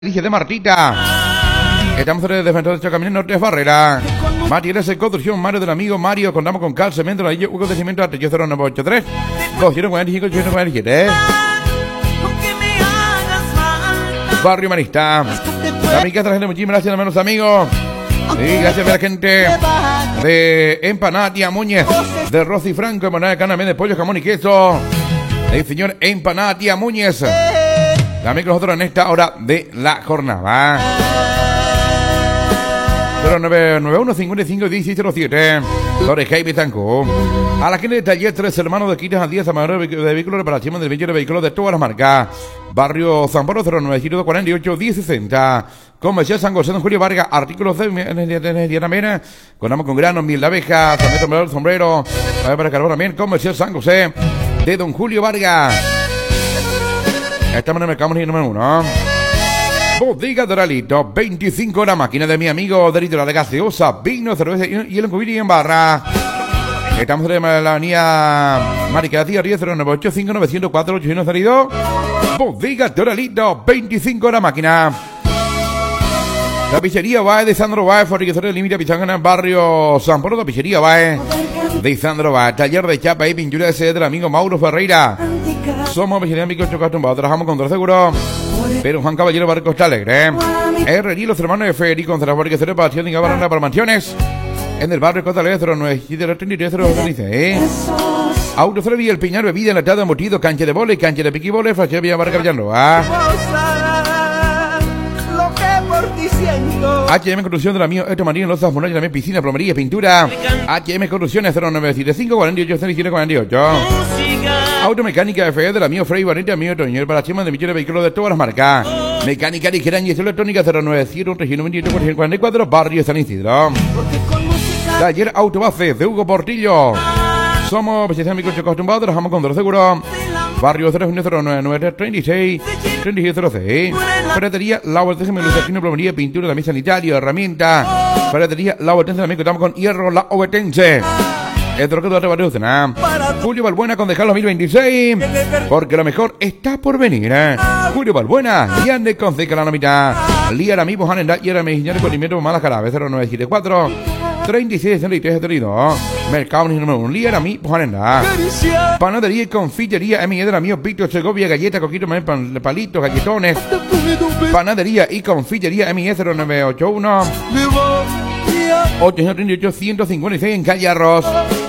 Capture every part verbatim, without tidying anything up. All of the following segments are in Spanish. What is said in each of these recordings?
Dije de Martita. Estamos en el defensor de Camino Norte de Barrera. Materiales de construcción, Mario del amigo Mario. Contamos con cal, cemento, ladrillo, Hugo de cimiento, Artello cero nueve ocho tres, doscientos cuarenta y cinco, ochocientos cuarenta y siete. Barrio Marista. La mi casa, la gente, muchísimas gracias, hermanos amigos. Y gracias a la gente de Empanada Tía Muñez, de Rosy Franco, Empanada de carne de pollo, jamón y queso. El señor Empanada Tía Muñez. También con nosotros en esta hora de la jornada. cero nueve nueve uno cincuenta y cinco dieciséis cero siete. Torre Jaime Tanco. A la gente de Taller Tres Hermanos de Quitas Andías, amadores de vehículos, reparación del vehículo de vehículos de todas las marcas. Barrio San Pablo cero nueve siete cuarenta y ocho diez sesenta. Comercial San José, don Julio Vargas. Artículos de Diana Mena. Contamos con granos, miel de abeja, sombrero, sombrero. Para carbón también. Comercial San José de don Julio Vargas. Estamos en el mercado número uno. Bodega Doralito, veinticinco horas, máquina de mi amigo Dorito, la de gaseosa, vino, cerveza y el cubiri en barra. Estamos en la avenida Maricatía, Río cero nueve ocho cinco nueve cero cuatro ocho uno cero dos. Bodega Doralito, veinticinco horas, máquina. La pizzería Bae de Sandro Bae, fabricador de límite Pichanga en el barrio San Pablo, la pizzería Bae de Sandro Bae, taller de chapa y pintura de sede del amigo Mauro Ferreira. Somos pizzería Mico Chocatumba, trabajamos con todo seguro. Pero Juan Caballero Barrio Costa Alegre. Herrería Los Hermanos de Federico, con la fabricación de pasión y gabarana para mansiones. En el barrio Costa Alegre cero nueve siete treinta y tres cero seis. Autofervi El Piñar, bebida enlatada, embutido, cancha de vole, cancha de piquibole, fracción Villa Barca Villalroa. H M Construcción de la mío, esto María, Lozas, Monollo, también piscina, plomería, pintura. H M Construcciones cero nueve siete cinco cuarenta y ocho cero siete cuarenta y ocho. Automecánica F E de la mío, Frey Barrita, mío, Toño, para Chima de millones de vehículos de todas las marcas. Mecánica ligera y electrónica cero nueve siete uno tres nueve ocho cuatro cuatro, Barrio San Isidro. Taller Autobase de Hugo Portillo. Somos especialistas en microchos acostumbrados, trabajamos con todo seguro. Barrio cero nueve nueve treinta y seis treinta y seis cero seis. Ferretería La Voltencia, iluminación, plomería, pintura, también sanitario, herramienta. Ferretería La Voltencia, también contamos con hierro La Obetense. El troque de barrio Cena. Julio Balbuena con Dejar dos mil veintiséis. Porque lo mejor está por venir, ¿eh? Julio Balbuena, Liane con Ceca la mitad. Liara mi Bojanenda y era mi con Limero Malas Carabe cero nueve siete cuatro treinta y seis sesenta y tres setenta. Mercado número uno. Liara mi Bojanenda. Panadería y confitería M I de la mío Víctor Segovia, galleta, coquito, palitos, galletones. Panadería y confitería M I cero nueve ocho uno ochocientos treinta y ocho ciento cincuenta y seis en calle Arroz.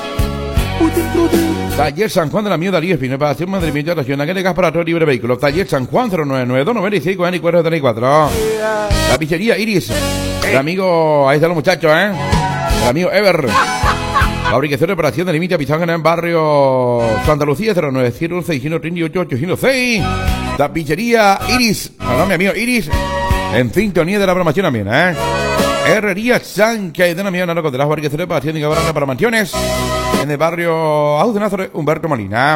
Taller San Juan de la mío Darío Espino, para hacer un mantenimiento de estación de gas para todo libre de vehículos. Taller San Juan cero nueve nueve dos nueve seis cuarenta y cuatro setenta y cuatro. La pizzería Iris, el amigo, ahí está los muchachos, eh. El amigo Ever. Fabricación de operación de límite Pizanga en el barrio Santa Lucía cero nueve siete uno seis treinta y ocho ochocientos seis. La pizzería Iris, perdón, mi amigo Iris, en sintonía de la promoción también, eh. Herrería Sánchez de la Mía Narco de las fabricaciones de operación y gabarana para mansiones. En el barrio Audenazo Humberto Molina.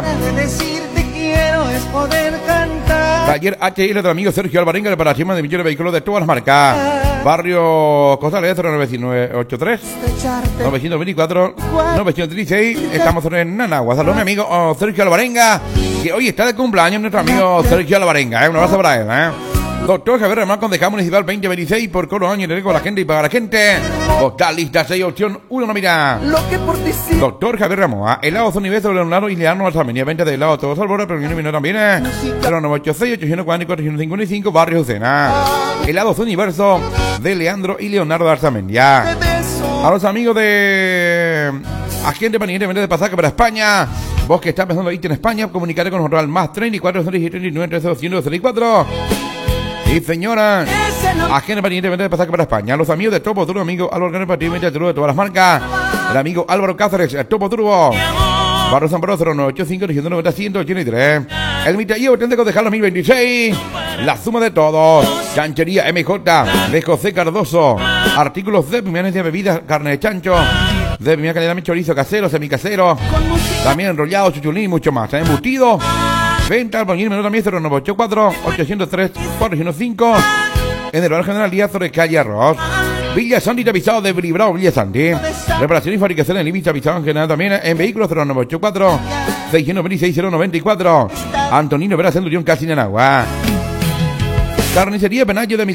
Taller H L del amigo Sergio Alvarenga, reparación de millones de vehículos de todas las marcas. Barrio Costa Alegre cero nueve nueve ocho tres novecientos veinticuatro novecientos dieciséis. Estamos en Nanagua. Saludos mi amigo oh, Sergio Alvarenga, que hoy está de cumpleaños nuestro amigo Sergio Alvarenga, ¿eh? Un abrazo para él, ¿eh? Doctor Javier Ramón, Concejal Municipal veinte veintiséis, por coro año y con la gente y para la gente. Postal lista seis, opción uno, no mira. Doctor Javier Ramón, helado Zoniveso, Leonardo y Leano Alzamenía, venta de helado todos albores, pero no vino también, eh. cero nueve ocho seis, ochocientos cuarenta y cuatro, ochocientos cincuenta y cinco, Barrio Ucena. Helado Zoniverso de Leandro y Leonardo Alzamenía. A los amigos de Agente Paniente, venta de pasaje para España. Vos que estás pensando irte en España, comunicate con nosotros al más treinta y cuatro, treinta y nueve, trece, doscientos treinta y cuatro. Y señora, agente pendiente de pasaje para España. Los amigos de Topo Turbo, amigo Álvaro Carpatívamente, de todas las marcas. El amigo Álvaro Cáceres, el Topo Turbo. Barrio San Pedro cero nueve ocho cinco, novecientos noventa, ciento ochenta y tres. El Mitalleo, Tente Concejal dos mil veintiséis. La suma de todos. Chanchería M J de José Cardoso. Artículos de primeras de bebidas, carne de chancho. De primera calidad, chorizo casero, semicasero. También enrollado, chuchulín y mucho más. Embutido. Venta al bañil menor también cero nueve ocho cuatro ochocientos tres cuatrocientos cinco. En el barrio General Díaz sobre calle Arroz. Villa Santi tapizado de Bribrao, Villa Santi. Reparación y fabricación en límite tapizado en general también en vehículos cero nueve ocho cuatro seiscientos veintiséis cero noventa y cuatro. Antonino Vera Centurión, casi en agua. Carnicería Penacho de